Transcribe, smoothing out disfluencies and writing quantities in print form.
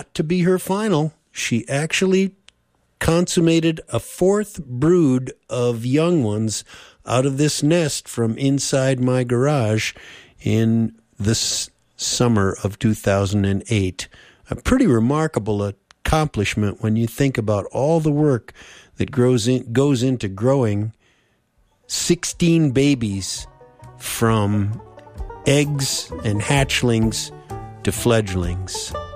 to be her final. She actually consummated a fourth brood of young ones out of this nest from inside my garage in the summer of 2008. A pretty remarkable accomplishment when you think about all the work that goes into growing 16 babies from eggs and hatchlings to fledglings.